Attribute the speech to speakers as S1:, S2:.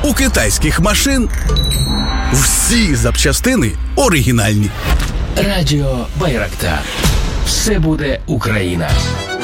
S1: У китайських машин всі запчастини оригінальні.
S2: Радіо Байрактар. Все буде Україна.